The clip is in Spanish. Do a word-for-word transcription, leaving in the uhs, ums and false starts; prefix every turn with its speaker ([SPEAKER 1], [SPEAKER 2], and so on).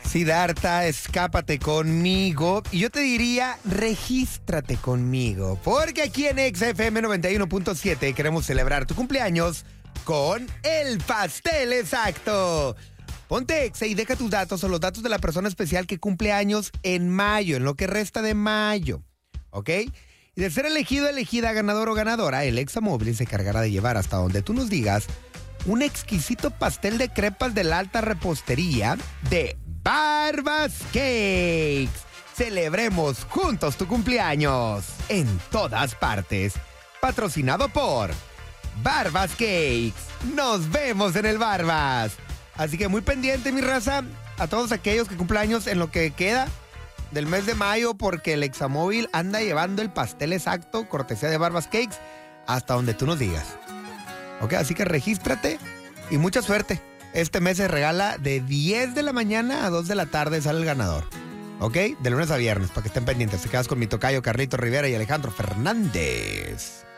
[SPEAKER 1] Siddhartha, escápate conmigo. Y yo te diría, regístrate conmigo. Porque aquí en Exa F M noventa y uno punto siete queremos celebrar tu cumpleaños con el pastel exacto. Ponte Exa y deja tus datos o los datos de la persona especial que cumple años en mayo, en lo que resta de mayo. ¿Ok? Y de ser elegido, elegida, ganador o ganadora, el Exa Móvil se encargará de llevar hasta donde tú nos digas un exquisito pastel de crepas de la alta repostería de Barbas Cakes. Celebremos juntos tu cumpleaños en todas partes. Patrocinado por Barbas Cakes. Nos vemos en el Barbas. Así que muy pendiente, mi raza, a todos aquellos que cumplen años en lo que queda del mes de mayo, porque el Examóvil anda llevando el pastel exacto, cortesía de Barbas Cakes, hasta donde tú nos digas. Ok, así que regístrate y mucha suerte. Este mes se regala de diez de la mañana a dos de la tarde, sale el ganador. Ok, de lunes a viernes, para que estén pendientes. Te quedas con mi tocayo Carlito Rivera y Alejandro Fernández.